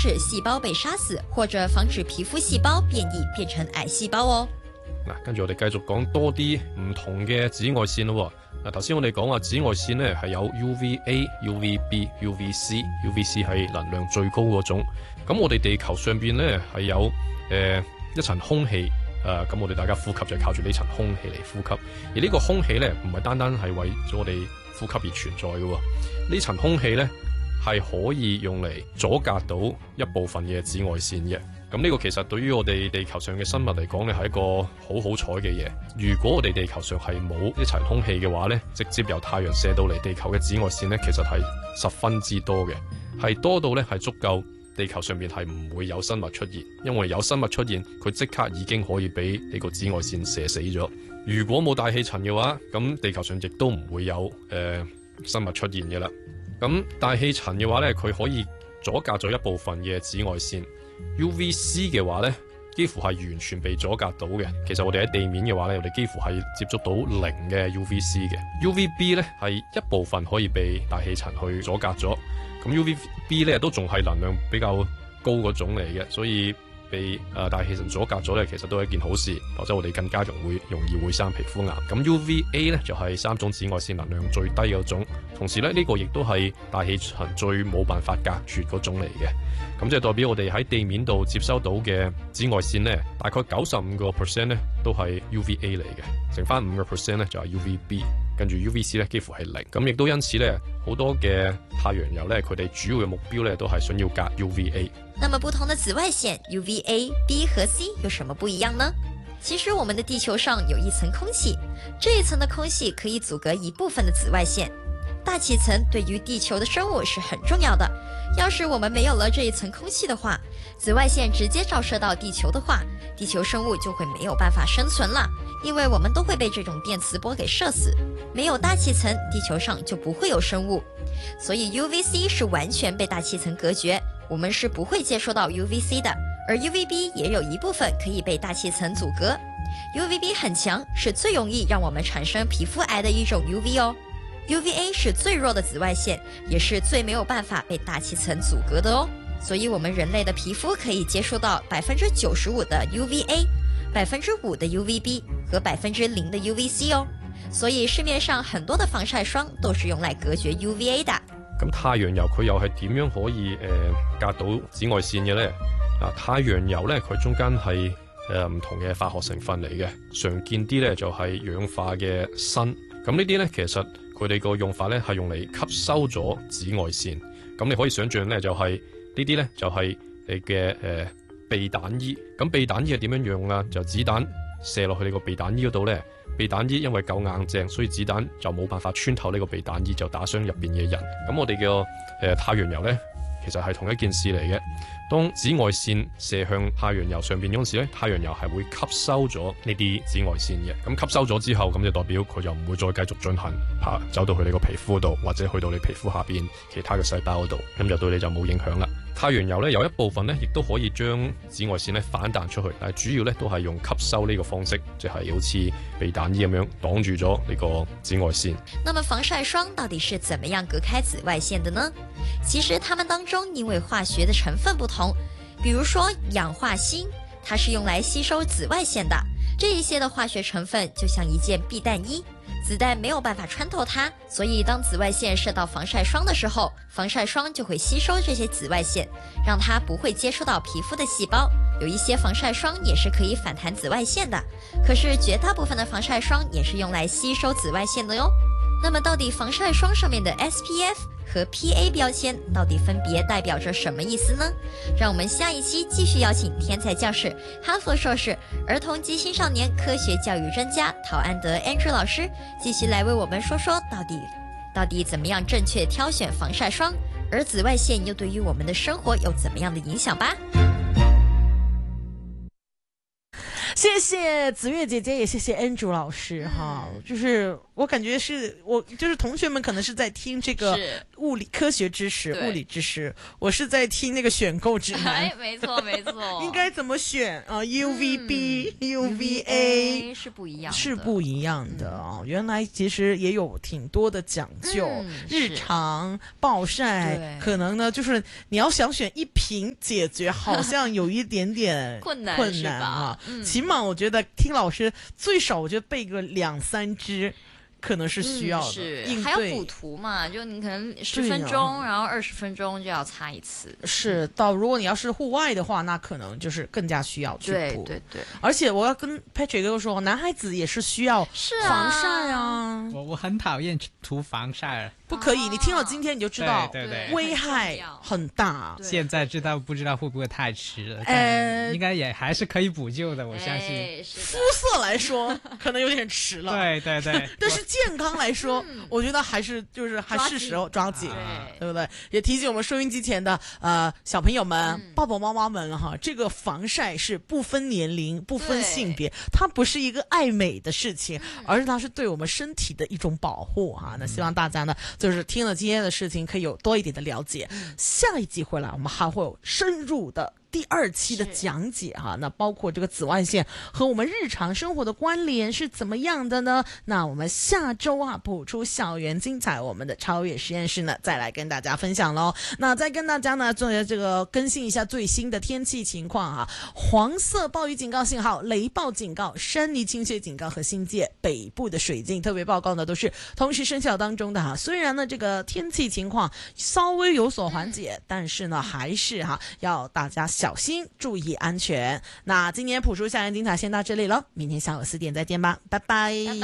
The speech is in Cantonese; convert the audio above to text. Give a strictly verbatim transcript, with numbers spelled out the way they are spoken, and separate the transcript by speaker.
Speaker 1: 止细胞被殺死，或者防止皮膚細胞變異變成癌細胞哦。
Speaker 2: 嗱，跟住我哋繼續講多啲唔同嘅紫外線咯。嗱，頭先我哋講話紫外線咧係有 U V A、U V B、U V C，U V C 係能量最高嗰種。咁我哋地球上邊咧係有誒、呃、一層空氣。誒、呃、咁我哋大家呼吸就係靠住呢層空氣嚟呼吸，而呢個空氣咧唔係單單係為咗我哋呼吸而存在嘅喎，呢層空氣咧係可以用嚟阻隔到一部分嘅紫外線嘅。咁呢個其實對於我哋地球上嘅生物嚟講咧係一個好好彩嘅嘢。如果我哋地球上係冇一層空氣嘅話咧，直接由太陽射到嚟地球嘅紫外線咧，其實係十分之多嘅，係多到咧係足夠地球上面係唔會有生物出現，因為有生物出現，佢即刻已經可以俾呢個紫外線射死咗。如果冇大氣層嘅話，咁地球上亦都唔會有誒、呃、生物出現嘅啦。咁大氣層嘅話咧，佢可以阻隔咗一部分嘅紫外線。U V C 嘅話咧，幾乎係完全被阻隔到嘅。其實我哋喺地面嘅話咧，我哋幾乎係接觸到零嘅 U V C 嘅。U V B 咧係一部分可以被大氣層去阻隔咗。咁 U V B 咧都仲係能量比較高嗰種嚟嘅，所以被誒、呃、大氣層阻隔咗咧，其實都係一件好事，否則我哋更加容會容易會生皮膚癌。咁 U V A 咧就係、是、三種紫外線能量最低嗰種，同時咧呢、這個亦都係大氣層最冇辦法隔絕嗰種嚟嘅。咁即係代表我哋喺地面度接收到嘅紫外線咧，大概九十五個 percent 咧都係 U V A 嚟嘅，剩翻五個 percent 咧就係 U V B。跟住 U V C 咧幾乎係零，咁亦都因此咧好多嘅太陽油咧，佢哋主要嘅目標咧都係想要隔 U V A。
Speaker 1: 那麼不同的紫外線 U V A、B 和 C 有什麼不一樣呢？其實我們的地球上有一層空氣，這一層的空氣可以阻隔一部分的紫外線。大氣層對於地球的生物是很重要的，要是我們沒有了這一層空氣的話，紫外線直接照射到地球的話，地球生物就會沒有辦法生存了，因為我們都會被這種電磁波給射死。沒有大氣層，地球上就不會有生物，所以 U V C 是完全被大氣層隔絕，我們是不會接收到 U V C 的。而 U V B 也有一部分可以被大氣層阻隔。U V B 很強，是最容易讓我們產生皮膚癌的一種 U V 哦。U V A 是最弱的紫外線，也是最沒有辦法被大氣層阻隔的哦。所以我們人類的皮膚可以接收到百分之九十五的 U V A、百分之五的 U V B 和百分之零的 U V C 哦。所以市面上很多的防曬霜都是用來隔絕 U V A 的。
Speaker 2: 咁太陽油佢又係點樣可以誒、呃、隔到紫外線嘅呢？啊，太陽油咧佢中間係誒唔同嘅化學成分嚟嘅，常見啲咧就係、是、氧化嘅砷。咁呢啲咧其實佢哋個用法咧係用嚟吸收咗紫外線。咁你可以想象咧就係、是、呢啲咧就係、是、你嘅誒、呃、避彈衣。咁避彈衣係點樣用啊？就子彈射落去你個避彈衣嗰度咧。避彈衣因為夠硬淨，所以子彈就冇辦法穿透呢個避彈衣，就打傷入邊嘅人。咁我哋嘅誒太陽油呢，其實係同一件事嚟嘅。當紫外線射向太陽油上邊嗰時咧，太陽油係會吸收咗呢啲紫外線嘅。咁吸收咗之後，咁就代表佢就唔會再繼續進行爬走到去你個皮膚度，或者去到你皮膚下邊其他嘅細胞嗰度，咁就對你就冇影響啦。太陽油咧有一部分咧，亦都可以將紫外線咧反彈出去，但係主要咧都係用吸收呢個方式，即係好似避彈衣咁樣擋住咗呢個紫外線。
Speaker 1: 那麼防曬霜到底是怎麼樣隔開紫外線的呢？其實它們當中因為化學的成分不同，比如說氧化鋅，它是用來吸收紫外線的。這一些的化學成分就像一件避彈衣，子彈沒有辦法穿透它，所以當紫外線射到防曬霜的時候，防曬霜就會吸收這些紫外線，讓它不會接觸到皮膚的細胞。有一些防曬霜也是可以反彈紫外線的，可是絕大部分的防曬霜也是用來吸收紫外線的喲。那麼到底防曬霜上面的 S P F 和 P A 標籤到底分別代表着什麼意思呢？讓我們下一期繼續邀請天才教室、哈佛碩士、兒童及青少年科學教育專家陶安德 Andrew 老師繼續來為我們說說到底到底怎麼樣正確挑選防曬霜，而紫外線又對於我們的生活有怎麼樣的影響吧。
Speaker 3: 谢谢子月姐姐，也谢谢 Andrew 老师、嗯、哈，就是我感觉是我就是同学们可能是在听这个物理科学知识、物理知识，我是在听那个选购指南。
Speaker 1: 哎，没错没错，
Speaker 3: 应该怎么选啊 ？U V B、U V A
Speaker 1: 是不一样的，
Speaker 3: 是不一样的啊、嗯！原来其实也有挺多的讲究，嗯、日常暴晒可能呢，就是你要想选一瓶解决，好像有一点点
Speaker 1: 困难
Speaker 3: 困难啊。嗯、起码我觉得听老师最少，我觉得备个两三支。可能是需要的，
Speaker 1: 嗯、是还要补涂嘛？就你可能十分钟，啊、然后二十分钟就要擦一次。
Speaker 3: 是到如果你要是户外的话，那可能就是更加需要去补。
Speaker 1: 对对对。
Speaker 3: 而且我要跟 Patrick 哥说，男孩子也是需要防晒啊。
Speaker 4: 我我很讨厌涂防晒。
Speaker 3: 不可以，你听了今天你就知道，
Speaker 4: 对对对，
Speaker 3: 危害很大。
Speaker 4: 现在知道不知道会不会太迟了？呃，应该也还是可以补救的，我相信。
Speaker 1: 哎、
Speaker 3: 肤色来说，可能有点迟了。
Speaker 4: 对对对。
Speaker 3: 但是健康来说，嗯、我觉得还是就是还是时候抓紧，对, 对不对？也提醒我们收音机前的呃小朋友们、嗯、爸爸妈妈们了哈，这个防晒是不分年龄、不分性别，它不是一个爱美的事情，嗯、而是它是对我们身体的一种保护哈。那希望大家呢。就是听了今天的事情，可以有多一点的了解。嗯、下一集回来，我们还会有深入的第二期的讲解哈。那包括这个紫外线和我们日常生活的关联是怎么样的呢？那我们下周啊，谱出校园精彩，我们的超越实验室呢，再来跟大家分享喽。那再跟大家呢，做这个更新一下最新的天气情况哈。黄色暴雨警告信号、雷暴警告、山泥倾泻警告和新界北部的水浸特别报告呢，都是同时生效当中的哈。虽然呢，这个天气情况稍微有所缓解，但是呢，还是哈要大家小心，注意安全。那今年普出校园精彩先到这里了，明天下午四点再见吧，拜拜。